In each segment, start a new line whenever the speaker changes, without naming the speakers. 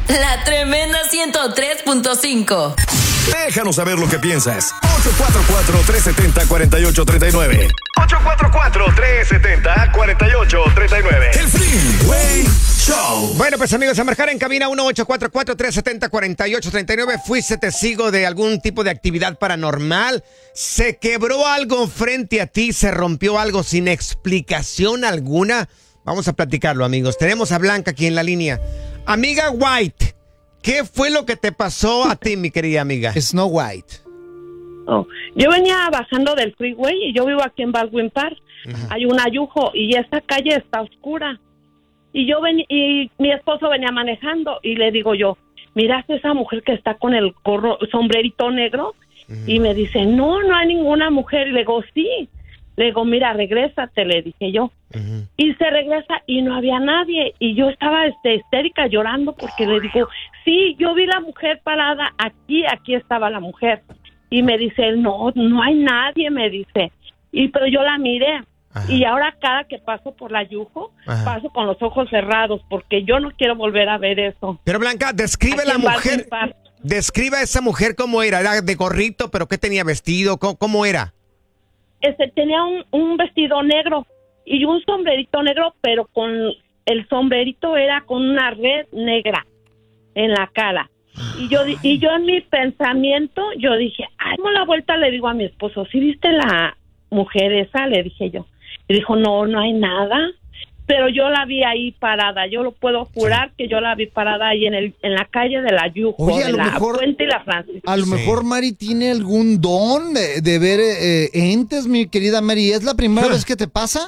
La Tremenda 103.5.
Déjanos saber lo que piensas. 844-370-4839. 844-370-4839. El Freeway Show.
Bueno, pues amigos, a marcar en cabina 1-844-370-4839. ¿Fuiste testigo de algún tipo de actividad paranormal? ¿Se quebró algo frente a ti? ¿Se rompió algo sin explicación alguna? Vamos a platicarlo, amigos. Tenemos a Blanca aquí en la línea. Amiga White, ¿qué fue lo que te pasó a ti, mi querida amiga?
Snow White.
Oh, yo venía bajando del freeway y yo vivo aquí en Baldwin Park. Hay un ayujo y esta calle está oscura. Y y mi esposo venía manejando y le digo yo, ¿miraste esa mujer que está con el sombrerito negro? Y me dice, no hay ninguna mujer. Y le digo, sí. Le digo, mira, regrésate, le dije yo. Y se regresa y no había nadie. Y yo estaba histérica llorando porque le digo, sí, yo vi la mujer parada aquí estaba la mujer. Y me dice, no hay nadie, me dice. Pero yo la miré. Ajá. Y ahora cada que paso por la Yujo, paso con los ojos cerrados porque yo no quiero volver a ver eso.
Pero Blanca, describe la mujer. Describe a esa mujer cómo era. Era de gorrito, pero ¿qué tenía vestido? ¿Cómo era?
Tenía un vestido negro y un sombrerito negro, pero con el sombrerito era con una red negra en la cara. Y yo en mi pensamiento, yo dije, damos la vuelta, le digo a mi esposo, ¿sí viste la mujer esa? Le dije yo. Y dijo, no hay nada. Pero yo la vi ahí parada, yo lo puedo jurar que yo la vi parada ahí en la calle de la Yujo,
oye,
de la Puente y la Francis.
A lo mejor Mari tiene algún don de ver entes, mi querida Mari. ¿Es la primera vez que te pasa?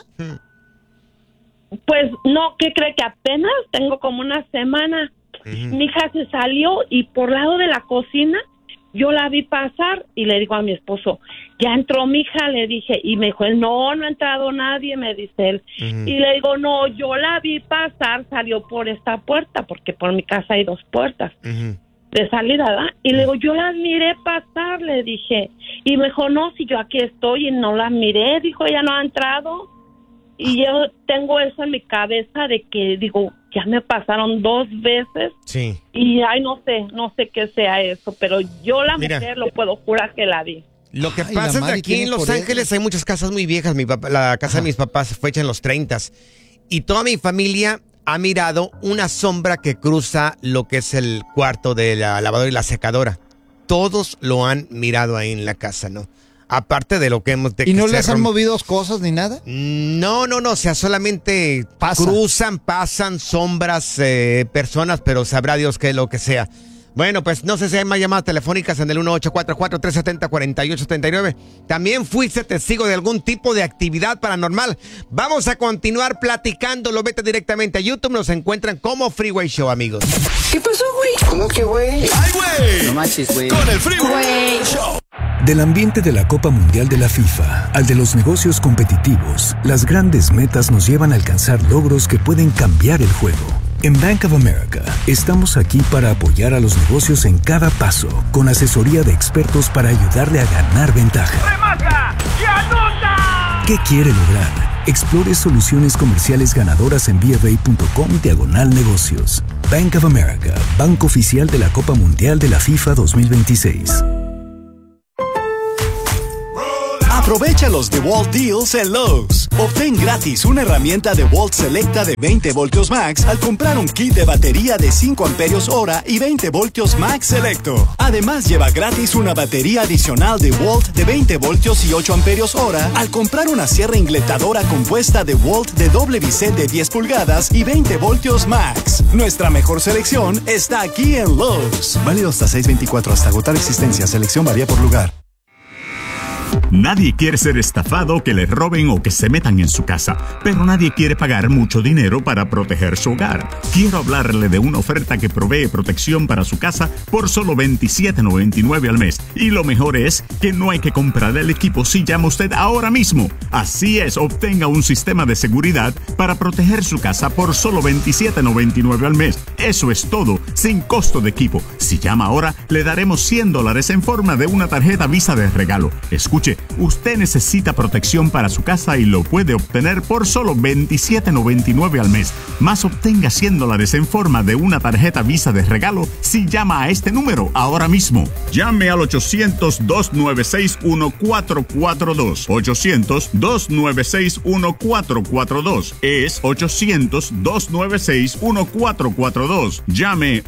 Pues no, ¿qué cree? Que apenas tengo como una semana. Mi hija se salió y por lado de la cocina yo la vi pasar y le digo a mi esposo, ya entró mi hija, le dije, y me dijo él, no ha entrado nadie, me dice él. Y le digo, no, yo la vi pasar, salió por esta puerta, porque por mi casa hay 2 puertas de salida, ¿verdad? Y le digo, yo la miré pasar, le dije, y me dijo, no, si yo aquí estoy y no la miré, dijo, ella no ha entrado. Y yo tengo eso en mi cabeza de que, digo, ya me pasaron 2 veces. Sí. Y no sé qué sea eso, pero yo mujer lo puedo jurar que la vi.
Lo que pasa es que aquí en Los Ángeles hay muchas casas muy viejas. La casa de mis papás fue hecha en los 30s. Y toda mi familia ha mirado una sombra que cruza lo que es el cuarto de la lavadora y la secadora. Todos lo han mirado ahí en la casa, ¿no? Aparte de lo que hemos...
¿Y no les han movido cosas ni nada?
No, o sea, solamente pasan sombras, personas, pero sabrá Dios qué es lo que sea. Bueno, pues no sé si hay más llamadas telefónicas en el 1844-370-4839. También fuiste testigo de algún tipo de actividad paranormal. Vamos a continuar platicándolo. Vete directamente a YouTube. Nos encuentran como Freeway Show, amigos.
¿Qué pasó, güey?
¿Cómo que, güey?
¡Ay, güey!
No manches, güey.
Con el Freeway Show.
Del ambiente de la Copa Mundial de la FIFA al de los negocios competitivos, las grandes metas nos llevan a alcanzar logros que pueden cambiar el juego. En Bank of America, estamos aquí para apoyar a los negocios en cada paso, con asesoría de expertos para ayudarle a ganar ventaja.
¡Remata y anota!
¿Qué quiere lograr? Explore soluciones comerciales ganadoras en BofA.com/negocios. Bank of America, banco oficial de la Copa Mundial de la FIFA 2026.
Aprovecha los DeWalt Deals en Lowe's. Obtén gratis una herramienta DeWalt Selecta de 20 voltios max al comprar un kit de batería de 5 amperios hora y 20 voltios max selecto. Además, lleva gratis una batería adicional DeWalt de 20 voltios y 8 amperios hora al comprar una sierra ingletadora compuesta DeWalt de doble bisel de 10 pulgadas y 20 voltios max. Nuestra mejor selección está aquí en Lowe's.
Válido hasta 6/24, hasta agotar existencia. Selección varía por lugar.
Nadie quiere ser estafado, que le roben o que se metan en su casa, pero nadie quiere pagar mucho dinero para proteger su hogar. Quiero hablarle de una oferta que provee protección para su casa por solo $27.99 al mes. Y lo mejor es que no hay que comprar el equipo si llama usted ahora mismo. Así es, obtenga un sistema de seguridad para proteger su casa por solo $27.99 al mes. Eso es todo, sin costo de equipo. Si llama ahora, le daremos $100 en forma de una tarjeta Visa de regalo. Escuche, Usted necesita protección para su casa y lo puede obtener por solo $27.99 al mes. Más obtenga $100 en forma de una tarjeta Visa de regalo si llama a este número ahora mismo. Llame al 800-296-1442. 800-296-1442. Es 800-296-1442. Llame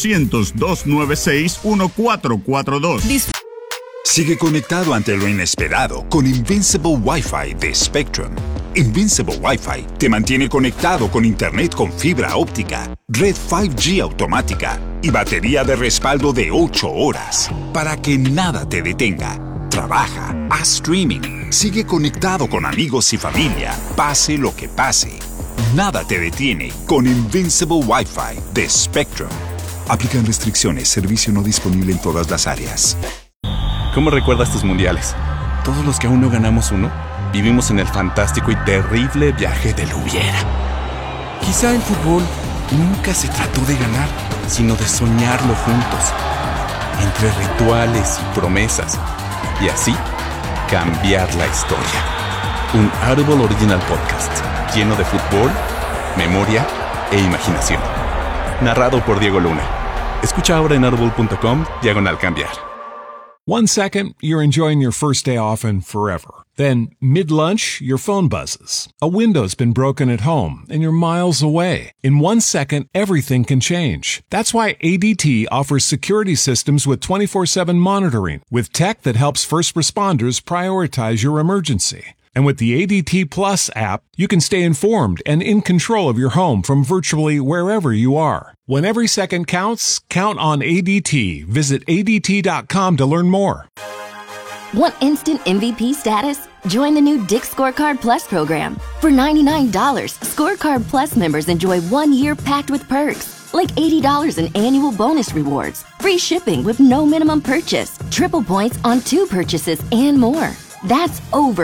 800-296-1442.
Sigue conectado ante lo inesperado con Invincible Wi-Fi de Spectrum. Invincible Wi-Fi te mantiene conectado con internet con fibra óptica, red 5G automática y batería de respaldo de 8 horas para que nada te detenga. Trabaja, haz streaming, sigue conectado con amigos y familia, pase lo que pase. Nada te detiene con Invincible Wi-Fi de Spectrum. Aplican restricciones, servicio no disponible en todas las áreas.
¿Cómo recuerdas tus mundiales? Todos los que aún no ganamos uno, vivimos en el fantástico y terrible viaje del hubiera. Quizá el fútbol nunca se trató de ganar, sino de soñarlo juntos, entre rituales y promesas, y así cambiar la historia. Un Audible Original Podcast, lleno de fútbol, memoria e imaginación. Narrado por Diego Luna. Escucha ahora en audible.com/cambiar.
1 second, you're enjoying your first day off and forever. Then, mid-lunch, your phone buzzes. A window's been broken at home and you're miles away. In 1 second, everything can change. That's why ADT offers security systems with 24/7 monitoring, with tech that helps first responders prioritize your emergency. And with the ADT Plus app, you can stay informed and in control of your home from virtually wherever you are. When every second counts, count on ADT. Visit ADT.com to learn more.
Want instant MVP status? Join the new Dick's Scorecard Plus program. For $99, Scorecard Plus members enjoy 1 year packed with perks, like $80 in annual bonus rewards, free shipping with no minimum purchase, triple points on 2 purchases, and more. That's over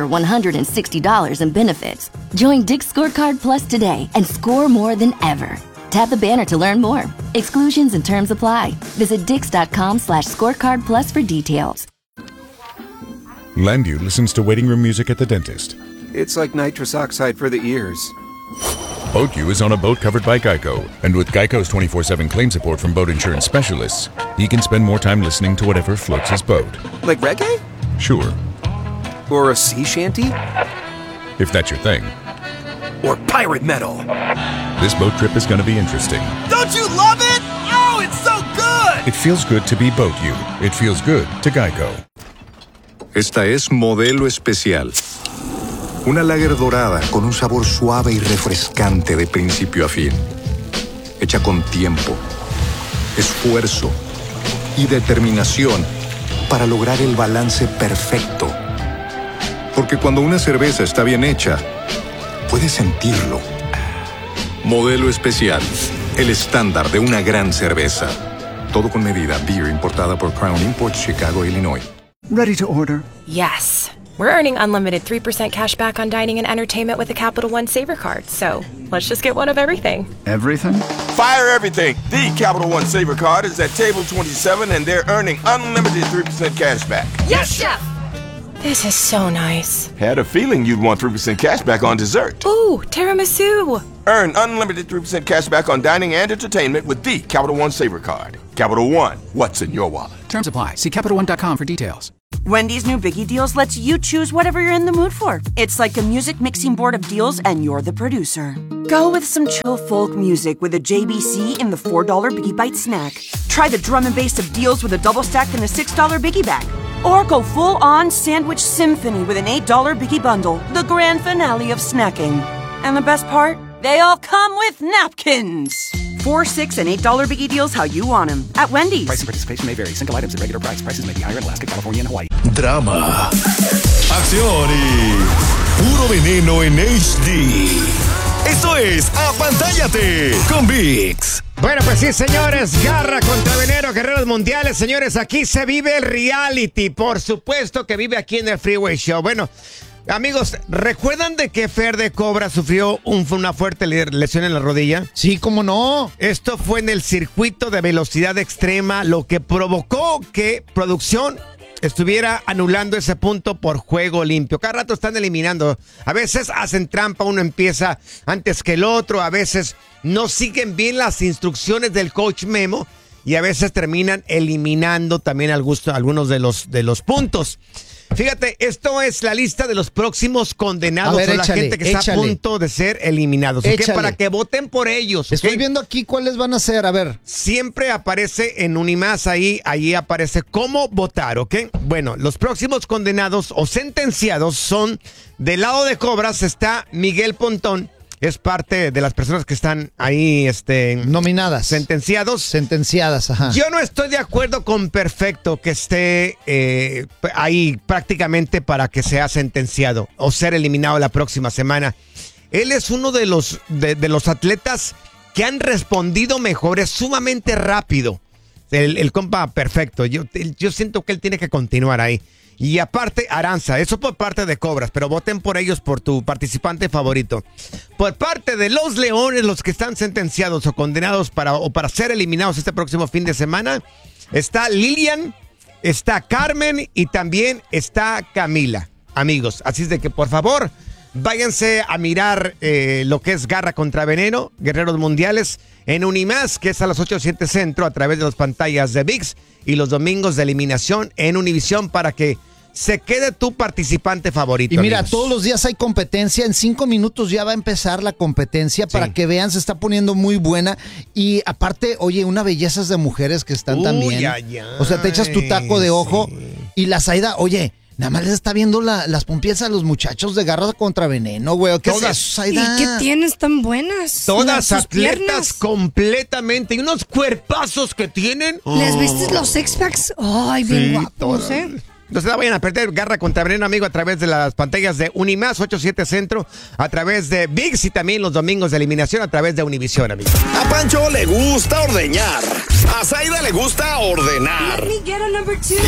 $160 in benefits. Join Dick's Scorecard Plus today and score more than ever. Tap the banner to learn more. Exclusions and terms apply. Visit dix.com/scorecard plus for details.
Landview listens to waiting room music at the dentist.
It's like nitrous oxide for the ears.
BoatU is on a boat covered by Geico. And with Geico's 24/7 claim support from boat insurance specialists, he can spend more time listening to whatever floats his boat.
Like reggae?
Sure.
Or a sea shanty?
If that's your thing.
Or pirate metal.
This boat trip is going to be interesting.
Don't you love it? Oh, it's so good!
It feels good to be BoatU. It feels good to Geico.
Esta es Modelo Especial. Una lager dorada con un sabor suave y refrescante de principio a fin. Hecha con tiempo, esfuerzo y determinación para lograr el balance perfecto. Porque cuando una cerveza está bien hecha, puedes sentirlo. Modelo Especial, el estándar de una gran cerveza. Todo con medida. Beer importada por Crown Imports, Chicago, Illinois.
Ready to order?
Yes. We're earning unlimited 3% cash back on dining and entertainment with the Capital One Saver Card. So let's just get one of everything.
Everything?
Fire everything. The Capital One Saver Card is at table 27 and they're earning unlimited 3% cash back.
Yes, Chef! This is so nice.
Had a feeling you'd want 3% cash back on dessert.
Ooh, tiramisu.
Earn unlimited 3% cash back on dining and entertainment with the Capital One Saver Card. Capital One, what's in your wallet?
Terms apply. See CapitalOne.com for details.
Wendy's new Biggie Deals lets you choose whatever you're in the mood for. It's like a music mixing board of deals and you're the producer. Go with some chill folk music with a JBC in the $4 Biggie Bite snack. Try the drum and bass of deals with a double stack in the $6 Biggie Bag. Or go full-on sandwich symphony with an $8 Biggie Bundle, the grand finale of snacking. And the best part? They all come with napkins. $4, $6, and $8 Biggie Deals how you want them. At Wendy's.
Price and participation may vary. Single items at regular price. Prices may be higher in Alaska, California, and Hawaii.
Drama, acción y puro veneno en HD. Esto es Apantállate con VIX.
Bueno, pues sí, señores, garra contra veneno, guerreros mundiales, señores, aquí se vive el reality, por supuesto que vive aquí en el Freeway Show. Bueno, amigos, ¿recuerdan de que Fer de Cobra sufrió una fuerte lesión en la rodilla?
Sí, ¿cómo no?
Esto fue en el circuito de velocidad extrema, lo que provocó que producción estuviera anulando ese punto por juego limpio. Cada rato están eliminando. A veces hacen trampa, uno empieza antes que el otro, a veces no siguen bien las instrucciones del coach Memo y a veces terminan eliminando también algunos de los puntos. Fíjate, esto es la lista de los próximos condenados,
ver,
o la gente que está a punto de ser eliminados, ¿ok? Para que voten por ellos, ¿ok?
Estoy viendo aquí cuáles van a ser, a ver.
Siempre aparece en Unimás, ahí aparece cómo votar, ¿ok? Bueno, los próximos condenados o sentenciados son, del lado de Cobras está Miguel Pontón, es parte de las personas que están ahí,
nominadas.
Sentenciadas,
ajá.
Yo no estoy de acuerdo con Perfecto que esté ahí prácticamente para que sea sentenciado o ser eliminado la próxima semana. Él es uno de los atletas que han respondido mejor, es sumamente rápido. El compa Perfecto, yo siento que él tiene que continuar ahí. Y aparte, Aranza, eso por parte de Cobras, pero voten por ellos, por tu participante favorito. Por parte de los Leones, los que están sentenciados o condenados para ser eliminados este próximo fin de semana, está Lilian, está Carmen y también está Camila, amigos. Así es de que, por favor, váyanse a mirar lo que es Garra contra Veneno, Guerreros Mundiales, en Unimás, que es a las 8:07 Centro, a través de las pantallas de ViX, y los domingos de eliminación en Univisión, para que se quede tu participante favorito.
Y mira,
amigos,
todos los días hay competencia. En 5 minutos ya va a empezar la competencia, para que vean, se está poniendo muy buena. Y aparte, oye, una belleza de mujeres que están también. O sea, te echas tu taco de ojo y la Zaida, oye, nada más les está viendo las pompias a los muchachos de Garra contra Veneno, güey. ¿Qué
todas,
es eso, Zaida?
¿Y qué tienes tan buenas?
Todas
sus
atletas
piernas.
completamente. Y unos cuerpazos que tienen.
¿Les viste los six-packs? Ay, bien guapos,
No se la vayan a perder. Garra contra Veneno, amigo, a través de las pantallas de Unimás 8:07 Centro, a través de ViX y también los domingos de eliminación a través de Univisión, amigo.
A Pancho le gusta ordeñar. A Zaida le gusta ordenar.